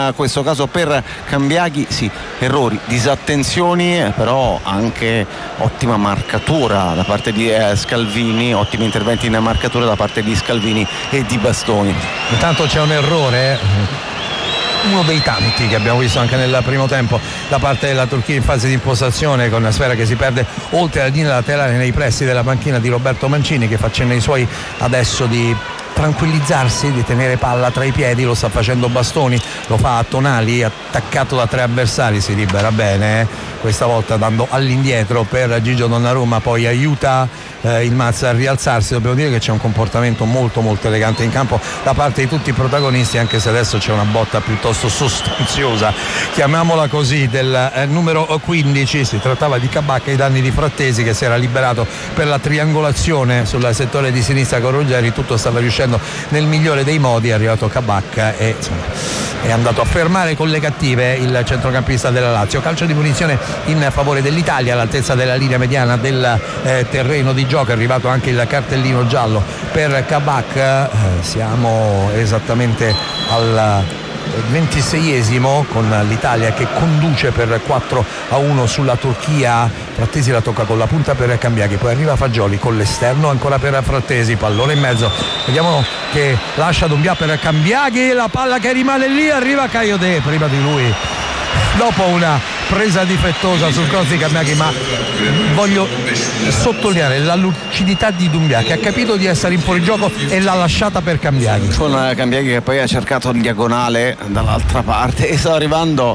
questo caso per Cambiaghi. Sì, errori, disattenzioni, però anche ottima marcatura da parte di Scalvini, ottimi interventi in marcatura da parte di Scalvini e di Bastoni. Intanto c'è un errore, uno dei tanti che abbiamo visto anche nel primo tempo da parte della Turchia in fase di impostazione, con una sfera che si perde oltre la linea laterale nei pressi della panchina di Roberto Mancini, che fa cenno ai suoi adesso di tranquillizzarsi, di tenere palla tra i piedi. Lo sta facendo Bastoni, lo fa a Tonali, attaccato da 3 avversari, si libera bene, questa volta dando all'indietro per Gigio Donnarumma, poi aiuta il Mazza a rialzarsi. Dobbiamo dire che c'è un comportamento molto molto elegante in campo da parte di tutti i protagonisti, anche se adesso c'è una botta piuttosto sostanziosa, chiamiamola così, del numero 15. Si trattava di Kabak ai danni di Frattesi, che si era liberato per la triangolazione sul settore di sinistra con Ruggeri. Tutto stava riuscendo nel migliore dei modi, è arrivato Kabak e è andato a fermare con le cattive il centrocampista della Lazio. Calcio di punizione in favore dell'Italia all'altezza della linea mediana del terreno di gioco. È arrivato anche il cartellino giallo per Kabak. Siamo esattamente al 26esimo, con l'Italia che conduce per 4-1 sulla Turchia. Frattesi la tocca con la punta per Cambiaghi, poi arriva Fagioli con l'esterno ancora per Frattesi, pallone in mezzo, vediamo che lascia Doumbia per Cambiaghi, la palla che rimane lì, arriva Kayode prima di lui dopo una presa difettosa sul cross di Cambiaghi. Ma voglio sottolineare la lucidità di Doumbia, che ha capito di essere in fuorigioco e l'ha lasciata per Cambiaghi, con Cambiaghi che poi ha cercato in diagonale dall'altra parte e sta arrivando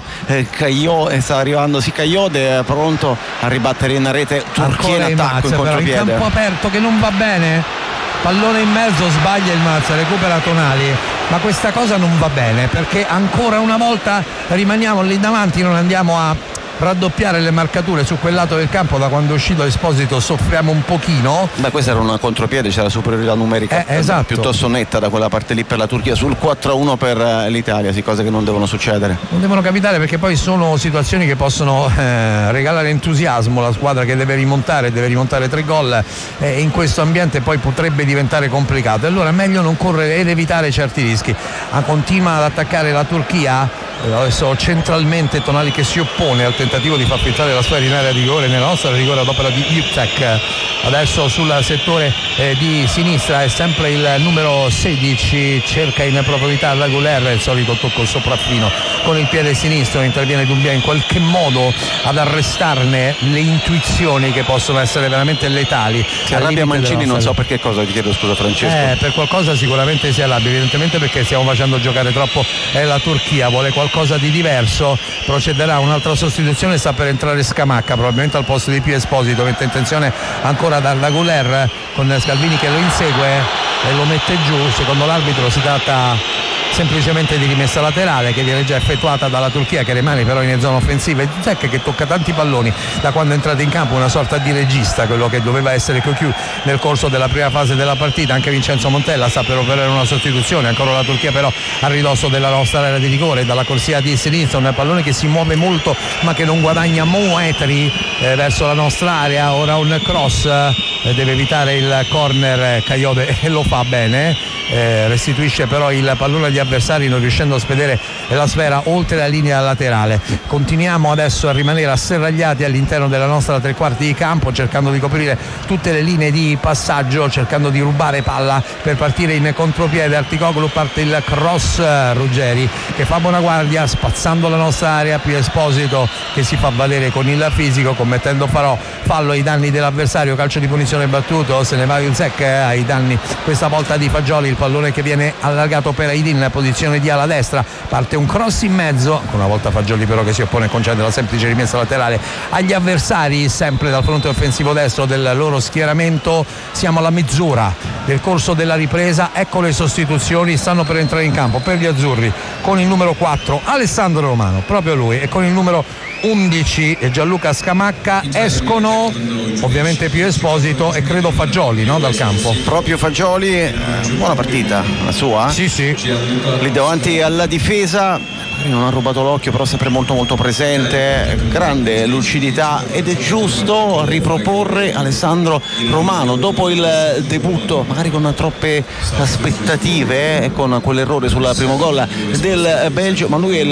Kayode pronto a ribattere in rete. Turchia in attacco, in contropiede, in campo aperto che non va bene, pallone in mezzo, sbaglia il Mazza, recupera Tonali, ma questa cosa non va bene, perché ancora una volta rimaniamo lì davanti, non andiamo a raddoppiare le marcature su quel lato del campo. Da quando è uscito Esposito soffriamo un pochino. Beh, questa era una contropiede, c'era superiorità numerica esatto, piuttosto netta da quella parte lì per la Turchia, sul 4-1 per l'Italia. Sì, cose che non devono succedere, non devono capitare, perché poi sono situazioni che possono regalare entusiasmo. La squadra che deve rimontare 3 gol, in questo ambiente poi potrebbe diventare complicato, e allora è meglio non correre ed evitare certi rischi. Continua ad attaccare la Turchia. Adesso centralmente Tonali che si oppone al tentativo di far filtrare la sfera in area di rigore, nella nostra rigore ad opera di Iptek. Adesso sul settore di sinistra è sempre il numero 16, cerca in profondità la Guler, il solito tocco sopraffino con il piede sinistro, interviene Doumbia in qualche modo ad arrestarne le intuizioni che possono essere veramente letali. Si arrabbia Mancini, non so per che cosa, ti chiedo scusa Francesco. Per qualcosa sicuramente si arrabbia, evidentemente perché stiamo facendo giocare troppo la Turchia, vuole qualcosa di diverso, procederà un'altra sostituzione, sta per entrare Scamacca probabilmente al posto di Pio Esposito, mette in tensione ancora da Guler, con Scalvini che lo insegue e lo mette giù. Secondo l'arbitro si tratta semplicemente di rimessa laterale che viene già effettuata dalla Turchia, che rimane però in zona offensiva, e Zecca che tocca tanti palloni da quando è entrato in campo, una sorta di regista, quello che doveva essere Cocu nel corso della prima fase della partita. Anche Vincenzo Montella sta per operare una sostituzione, ancora la Turchia però a ridosso della nostra area di rigore, dalla corsia di sinistra, un pallone che si muove molto ma che non guadagna metri verso la nostra area. Ora un cross, deve evitare il corner Kayode e lo fa bene, restituisce però il pallone agli avversari, non riuscendo a spedere la sfera oltre la linea laterale. Continuiamo adesso a rimanere asserragliati all'interno della nostra tre quarti di campo, cercando di coprire tutte le linee di passaggio, cercando di rubare palla per partire in contropiede. Articoglu, parte il cross, Ruggeri che fa buona guardia spazzando la nostra area, Pio Esposito che si fa valere con il fisico, commettendo fallo ai danni dell'avversario. Calcio di punizione battuto, se ne va Juzek ai danni questa volta di Fagioli, il pallone che viene allargato per Aydin, posizione di ala destra, parte un cross in mezzo, ancora una volta Fagioli però che si oppone e concede la semplice rimessa laterale agli avversari, sempre dal fronte offensivo destro del loro schieramento. Siamo alla mezz'ora del corso della ripresa, ecco le sostituzioni, stanno per entrare in campo per gli azzurri con il numero 4 Alessandro Romano, proprio lui, e con il numero 11 Gianluca Scamacca. Escono ovviamente Pio Esposito e credo Fagioli, no, dal campo. Proprio Fagioli, buona partita la sua? Sì, lì davanti alla difesa, non ha rubato l'occhio, però sempre molto molto presente, grande lucidità, ed è giusto riproporre Alessandro Romano dopo il debutto magari con troppe aspettative e con quell'errore sul primo gol del Belgio, ma lui è il